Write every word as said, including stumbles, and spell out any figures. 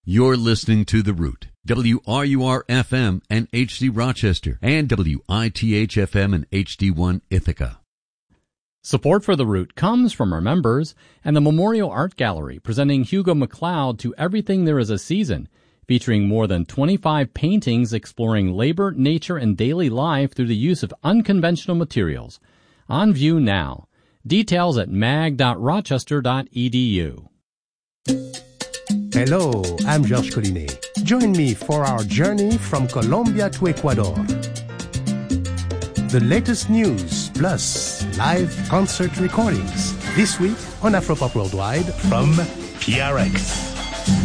You're listening to The Root, W R U R F M and H D Rochester, and W I T H F M and H D one Ithaca. Support for The Root comes from our members and the Memorial Art Gallery, presenting Hugo McLeod to Everything There Is a Season, featuring more than twenty-five paintings exploring labor, nature, and daily life through the use of unconventional materials. On view now. Details at mag dot rochester dot e d u. Hello, I'm Georges Collinet. Join me for our journey from Colombia to Ecuador. The latest news, plus live concert recordings. This week on Afropop Worldwide from P R X.